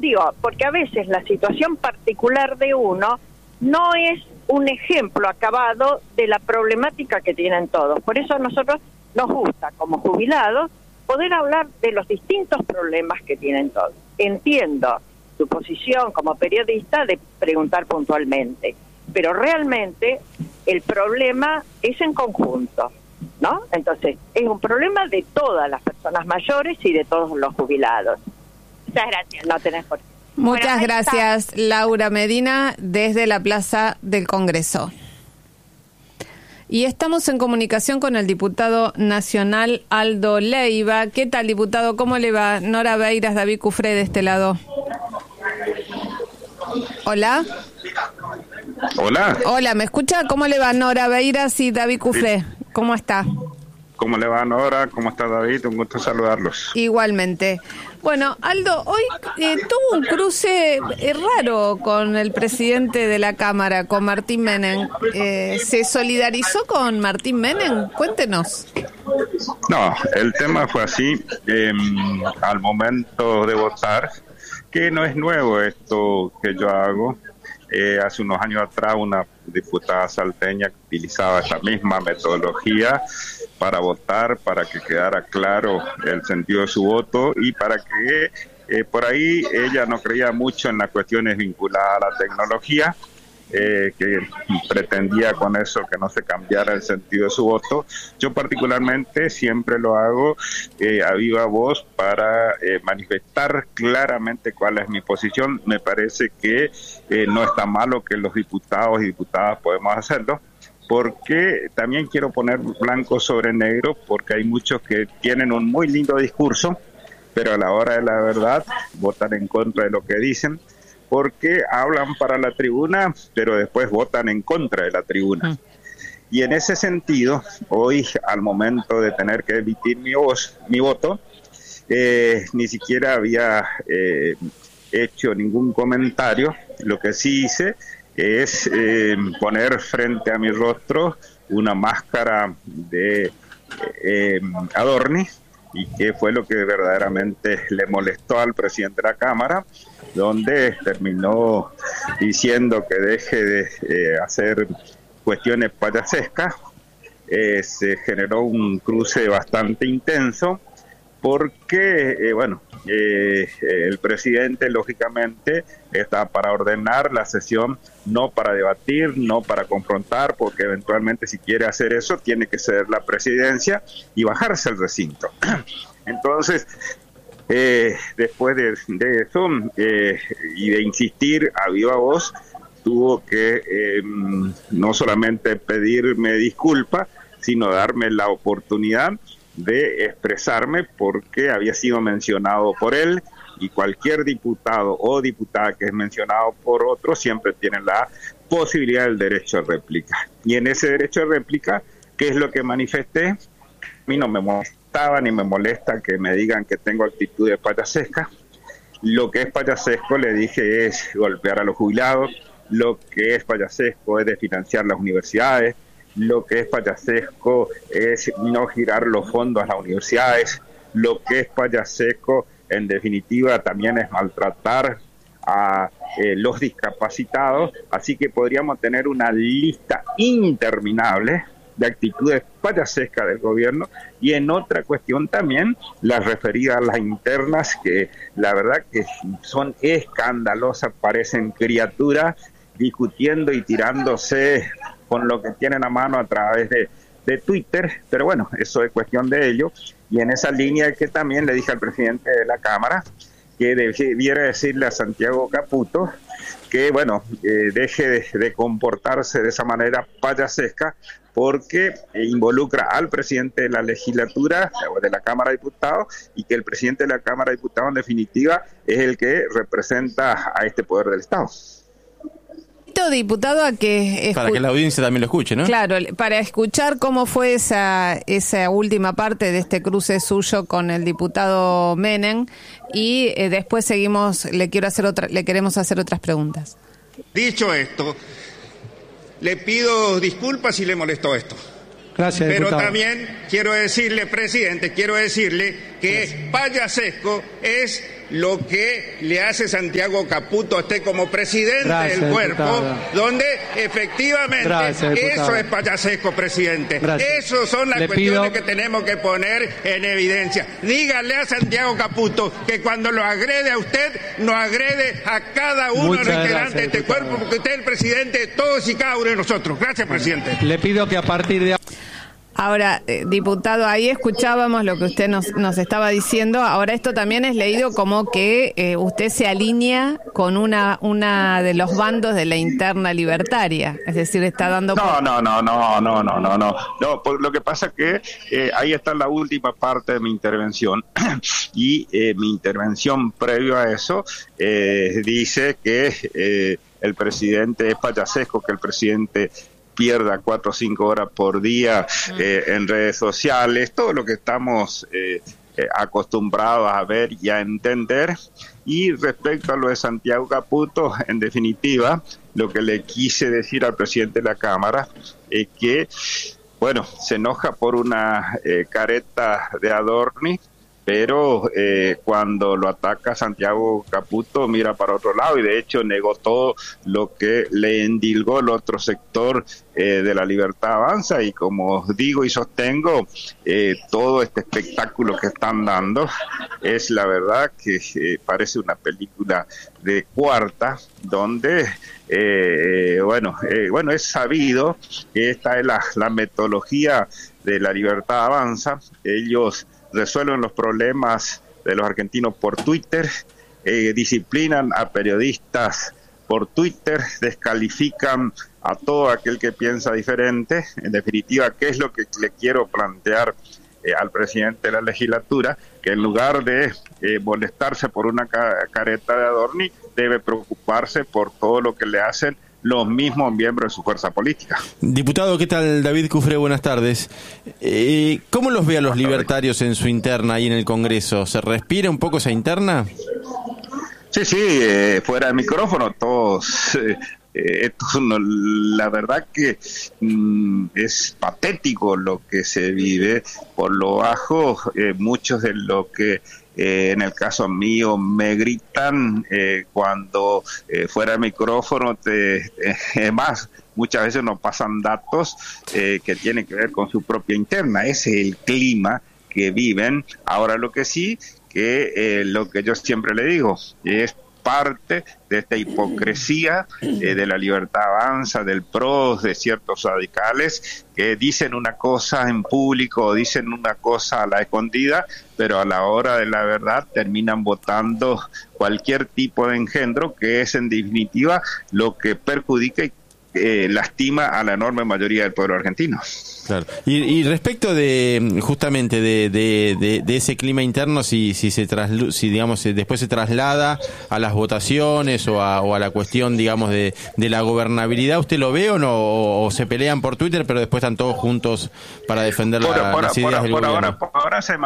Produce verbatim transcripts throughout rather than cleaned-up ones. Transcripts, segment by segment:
digo, porque a veces la situación particular de uno no es un ejemplo acabado de la problemática que tienen todos. Por eso a nosotros nos gusta, como jubilados, poder hablar de los distintos problemas que tienen todos. Entiendo tu posición como periodista de preguntar puntualmente, pero realmente el problema es en conjunto, ¿no? Entonces, es un problema de todas las personas mayores y de todos los jubilados. Muchas gracias. No tenés por qué. Muchas Bueno, gracias, Laura Medina, desde la Plaza del Congreso. Y estamos en comunicación con el diputado nacional Aldo Leiva. ¿Qué tal, diputado? ¿Cómo le va? Nora Beiras, David Cufré de este lado. Hola. Hola. Hola, ¿me escucha? ¿Cómo le va, Nora Beiras y David Cufré? ¿Cómo está? ¿Cómo le va, Nora? ¿Cómo está, David? Un gusto saludarlos. Igualmente. Bueno, Aldo, hoy eh, tuvo un cruce eh, raro con el presidente de la Cámara, con Martín Menem. Eh, ¿Se solidarizó con Martín Menem? Cuéntenos. No, el tema fue así. Eh, al momento de votar, que no es nuevo esto que yo hago. Eh, hace unos años atrás una diputada salteña utilizaba esta misma metodología para votar, para que quedara claro el sentido de su voto y para que eh, por ahí ella no creía mucho en las cuestiones vinculadas a la tecnología, eh, que pretendía con eso que no se cambiara el sentido de su voto. Yo particularmente siempre lo hago eh, a viva voz para eh, manifestar claramente cuál es mi posición. Me parece que eh, no está malo que los diputados y diputadas podemos hacerlo, porque también quiero poner blanco sobre negro, porque hay muchos que tienen un muy lindo discurso, pero a la hora de la verdad votan en contra de lo que dicen, porque hablan para la tribuna, pero después votan en contra de la tribuna. Mm. Y en ese sentido, hoy, al momento de tener que emitir mi voz, mi voto, eh, ni siquiera había eh, hecho ningún comentario. Lo que sí hice es eh, poner frente a mi rostro una máscara de eh, Adorni, y que fue lo que verdaderamente le molestó al presidente de la Cámara, donde terminó diciendo que deje de eh, hacer cuestiones payasescas. Eh, se generó un cruce bastante intenso, porque, eh, bueno, eh, el presidente, lógicamente, está para ordenar la sesión, no para debatir, no para confrontar, porque eventualmente si quiere hacer eso, tiene que ceder la presidencia y bajarse al recinto. Entonces, eh, después de, de eso, eh, y de insistir a viva voz, tuvo que eh, no solamente pedirme disculpas, sino darme la oportunidad de expresarme, porque había sido mencionado por él, y cualquier diputado o diputada que es mencionado por otro siempre tiene la posibilidad del derecho a réplica. Y en ese derecho a réplica, ¿qué es lo que manifesté? A mí no me molestaba ni me molesta que me digan que tengo actitudes payasescas. Lo que es payasesco, le dije, es golpear a los jubilados. Lo que es payasesco es desfinanciar las universidades. Lo que es payasesco es no girar los fondos a las universidades. Lo que es payasesco, en definitiva, también es maltratar a eh, los discapacitados. Así que podríamos tener una lista interminable de actitudes payasescas del gobierno. Y en otra cuestión también, las referidas a las internas, que la verdad que son escandalosas, parecen criaturas discutiendo y tirándose con lo que tienen a mano a través de, de Twitter, pero bueno, eso es cuestión de ellos. Y en esa línea que también le dije al presidente de la Cámara que debiera decirle a Santiago Caputo que, bueno, eh, deje de, de comportarse de esa manera payasesca, porque involucra al presidente de la legislatura, de la Cámara de Diputados, y que el presidente de la Cámara de Diputados, en definitiva, es el que representa a este poder del Estado. Diputado, a que escu- para que la audiencia también lo escuche, ¿no? Claro, para escuchar cómo fue esa esa última parte de este cruce suyo con el diputado Menem, y eh, después seguimos. Le quiero hacer otra, le queremos hacer otras preguntas. Dicho esto, le pido disculpas si le molestó esto. Gracias, Pero diputado. también quiero decirle, presidente, quiero decirle que Gracias. payasesco es lo que le hace Santiago Caputo a usted como presidente Gracias, del cuerpo, diputado. donde efectivamente Gracias, eso es payasesco, presidente. Gracias. Esas son las Le cuestiones pido... que tenemos que poner en evidencia. Dígale a Santiago Caputo que cuando lo agrede a usted, no agrede a cada uno Muchas de los integrantes gracias, de este diputado. cuerpo, porque usted es el presidente de todos y cada uno de nosotros. Gracias, presidente. Le pido que a partir de Ahora, eh, diputado, ahí escuchábamos lo que usted nos, nos estaba diciendo. Ahora esto también es leído como que eh, usted se alinea con una una de los bandos de la interna libertaria. Es decir, está dando... No, no, no, no, no, no, no, no. No, por lo que pasa que eh, ahí está la última parte de mi intervención y eh, mi intervención previo a eso eh, dice que eh, el presidente es payasesco, que el presidente pierda cuatro o cinco horas por día eh, en redes sociales, todo lo que estamos eh, eh, acostumbrados a ver y a entender. Y respecto a lo de Santiago Caputo, en definitiva, lo que le quise decir al presidente de la Cámara es que, bueno, se enoja por una eh, careta de Adorni, pero eh, cuando lo ataca Santiago Caputo mira para otro lado y de hecho negó todo lo que le endilgó el otro sector eh, de la Libertad Avanza, y como digo y sostengo, eh, todo este espectáculo que están dando es la verdad que eh, parece una película de cuarta, donde eh, bueno, eh, bueno es sabido que esta es la, la metodología de la Libertad Avanza. Ellos resuelven los problemas de los argentinos por Twitter, eh, disciplinan a periodistas por Twitter, descalifican a todo aquel que piensa diferente. En definitiva, ¿qué es lo que le quiero plantear eh, al presidente de la legislatura? Que en lugar de eh, molestarse por una ca- careta de Adorni, debe preocuparse por todo lo que le hacen los mismos miembros de su fuerza política. Diputado, ¿qué tal? David Cufré, buenas tardes. Eh, ¿Cómo los ve a los libertarios en su interna ahí en el Congreso? ¿Se respira un poco esa interna? Sí, sí, eh, fuera de micrófono, todos... Eh, eh, esto es uno, la verdad que mm, es patético lo que se vive. Por lo bajo, eh, muchos de lo que Eh, en el caso mío me gritan eh, cuando eh, fuera de micrófono, te, eh, más muchas veces nos pasan datos eh, que tienen que ver con su propia interna. Ese es el clima que viven. Ahora lo que sí, que eh, lo que yo siempre le digo, es parte de esta hipocresía eh, de la Libertad Avanza, del P R O, de ciertos radicales que dicen una cosa en público, dicen una cosa a la escondida, pero a la hora de la verdad terminan votando cualquier tipo de engendro, que es en definitiva lo que perjudica y eh, lastima a la enorme mayoría del pueblo argentino. Claro. Y, y respecto de justamente de, de, de, de ese clima interno, si si se traslu- si digamos después se traslada a las votaciones o a, o a la cuestión, digamos, de, de la gobernabilidad, ¿usted lo ve o no? O, o se pelean por Twitter, pero después están todos juntos para defender por, la, por, las ideas por, del por gobierno. Ahora, por ahora se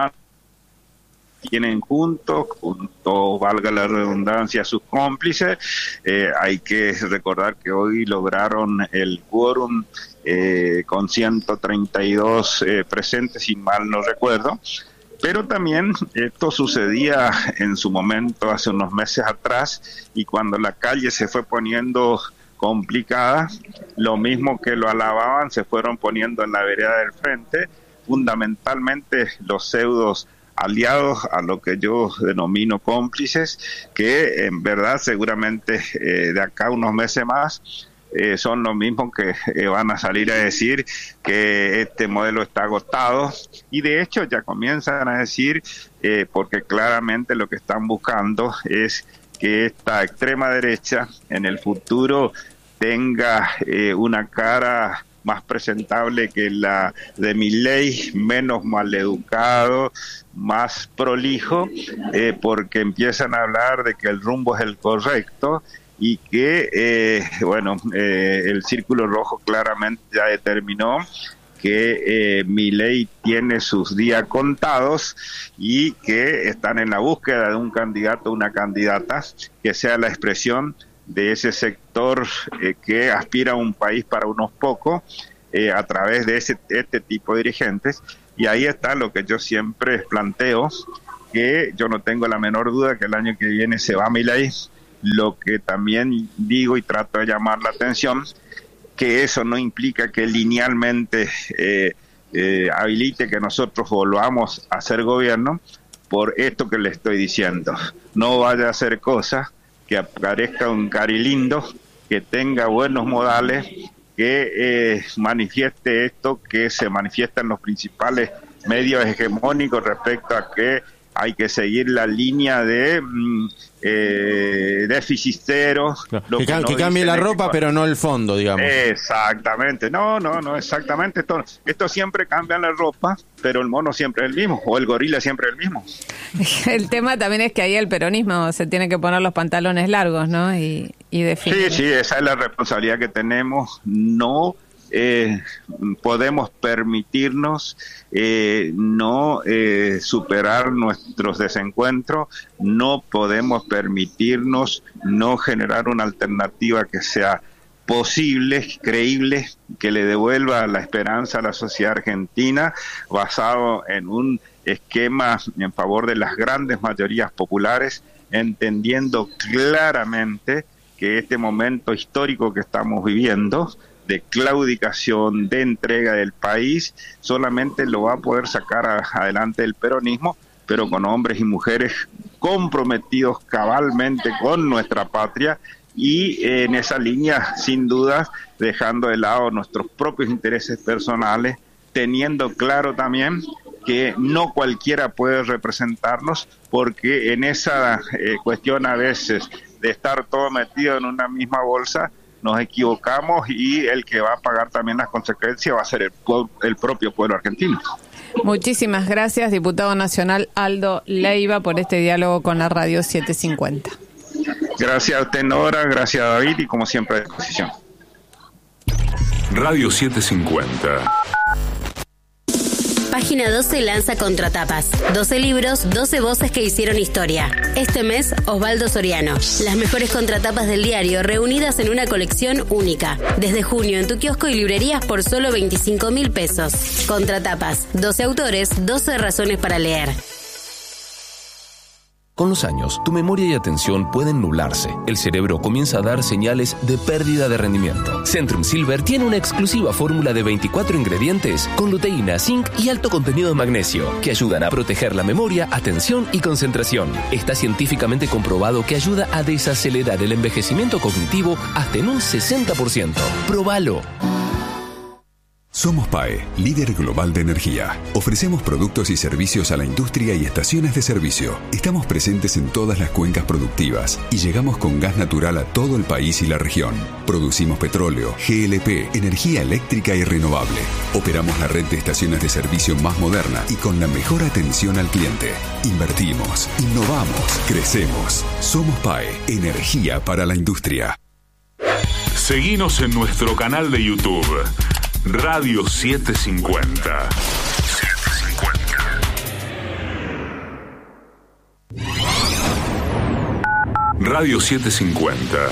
mantienen juntos, juntos, valga la redundancia, sus cómplices. Eh, hay que recordar que hoy lograron el quórum eh, con ciento treinta y dos eh, presentes, si mal no recuerdo. Pero también esto sucedía en su momento hace unos meses atrás, y cuando la calle se fue poniendo complicada, lo mismo que lo alababan se fueron poniendo en la vereda del frente, fundamentalmente los pseudos aliados, a lo que yo denomino cómplices, que en verdad seguramente eh, de acá unos meses más eh, son los mismos que eh, van a salir a decir que este modelo está agotado, y de hecho ya comienzan a decir, eh, porque claramente lo que están buscando es que esta extrema derecha en el futuro tenga eh, una cara más presentable que la de Milei, menos maleducado, más prolijo, eh, porque empiezan a hablar de que el rumbo es el correcto y que, eh, bueno, eh, el Círculo Rojo claramente ya determinó que eh, Milei tiene sus días contados y que están en la búsqueda de un candidato, una candidata que sea la expresión de ese sector eh, que aspira a un país para unos pocos eh, a través de ese este tipo de dirigentes. Y ahí está lo que yo siempre planteo, que yo no tengo la menor duda que el año que viene se va Milei. Lo que también digo y trato de llamar la atención, que eso no implica que linealmente eh, eh, habilite que nosotros volvamos a hacer gobierno por esto que le estoy diciendo. No vaya a hacer cosas que aparezca un cari lindo, que tenga buenos modales, que eh, manifieste esto que se manifiesta en los principales medios hegemónicos respecto a que hay que seguir la línea de mm, eh, déficit cero. Claro. Que, que, no que cambie la ropa, que... pero no el fondo, digamos. Exactamente. No, no, no, exactamente. Esto, esto siempre cambia la ropa, pero el mono siempre es el mismo, o el gorila siempre es el mismo. El tema también es que ahí el peronismo se tiene que poner los pantalones largos, ¿no? Y, y definir. Sí, sí, esa es la responsabilidad que tenemos. No eh, podemos permitirnos eh, no eh, superar nuestros desencuentros, no podemos permitirnos no generar una alternativa que sea posible, creíble, que le devuelva la esperanza a la sociedad argentina, basado en un esquema en favor de las grandes mayorías populares, entendiendo claramente que este momento histórico que estamos viviendo, de claudicación, de entrega del país, solamente lo va a poder sacar a, adelante el peronismo, pero con hombres y mujeres comprometidos cabalmente con nuestra patria, y eh, en esa línea, sin duda, dejando de lado nuestros propios intereses personales, teniendo claro también que no cualquiera puede representarnos, porque en esa eh, cuestión a veces de estar todo metido en una misma bolsa, nos equivocamos, y el que va a pagar también las consecuencias va a ser el, el propio pueblo argentino. Muchísimas gracias, diputado nacional Aldo Leiva, por este diálogo con la Radio setecientos cincuenta. Gracias a usted, Nora, gracias a David, y como siempre a disposición. Radio setecientos cincuenta. Página doce lanza Contratapas. doce libros, doce voces que hicieron historia. Este mes, Osvaldo Soriano. Las mejores contratapas del diario reunidas en una colección única. Desde junio en tu kiosco y librerías por solo veinticinco mil pesos. Contratapas. doce autores, doce razones para leer. Con los años, tu memoria y atención pueden nublarse. El cerebro comienza a dar señales de pérdida de rendimiento. Centrum Silver tiene una exclusiva fórmula de veinticuatro ingredientes con luteína, zinc y alto contenido de magnesio que ayudan a proteger la memoria, atención y concentración. Está científicamente comprobado que ayuda a desacelerar el envejecimiento cognitivo hasta en un sesenta por ciento. ¡Próbalo! Somos P A E, líder global de energía. Ofrecemos productos y servicios a la industria y estaciones de servicio. Estamos presentes en todas las cuencas productivas y llegamos con gas natural a todo el país y la región. Producimos petróleo, G L P, energía eléctrica y renovable. Operamos la red de estaciones de servicio más moderna y con la mejor atención al cliente. Invertimos, innovamos, crecemos. Somos P A E, energía para la industria. Seguinos en nuestro canal de YouTube. Radio setecientos cincuenta. Radio setecientos cincuenta.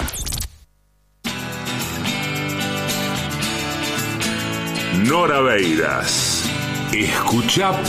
Nora Beiras. Escucha